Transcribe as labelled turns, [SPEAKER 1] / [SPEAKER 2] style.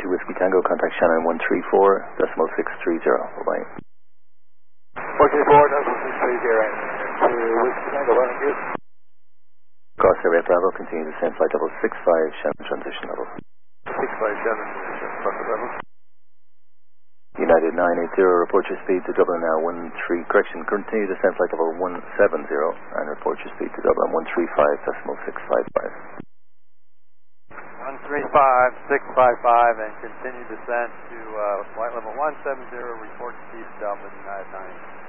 [SPEAKER 1] 2 Whiskey Tango, contact Shannon 134.630. Bye-bye.
[SPEAKER 2] 134.630. 2 Whiskey Tango, running good.
[SPEAKER 1] Cross area Bravo, continue descent flight level 65, Shannon transition level.
[SPEAKER 2] 65 Shannon, transition level.
[SPEAKER 1] United 980, report your speed to Dublin now continue descent flight level 170 and report your speed to Dublin 135.655.
[SPEAKER 3] 135.655 and continue descent to flight level 170, report speed to Dublin, United 980.